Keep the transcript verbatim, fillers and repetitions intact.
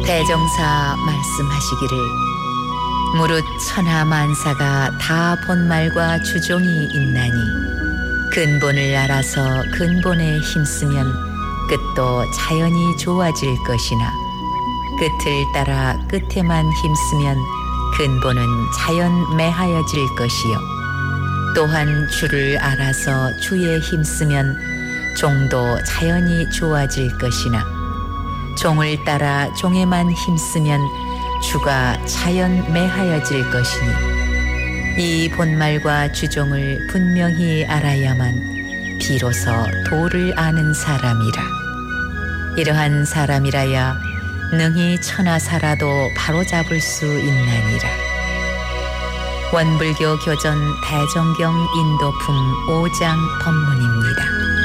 대종사 말씀하시기를 무릇 천하 만사가 다 본말과 주종이 있나니 근본을 알아서 근본에 힘쓰면 끝도 자연히 좋아질 것이나 끝을 따라 끝에만 힘쓰면 근본은 자연 매하여질 것이요 또한 주를 알아서 주에 힘쓰면 종도 자연히 좋아질 것이나 종을 따라 종에만 힘쓰면 주가 자연 매하여질 것이니 이 본말과 주종을 분명히 알아야만 비로소 도를 아는 사람이라. 이러한 사람이라야 능히 천하사라도 바로잡을 수 있나니라. 원불교 교전 대종경 인도품 오 장 법문입니다.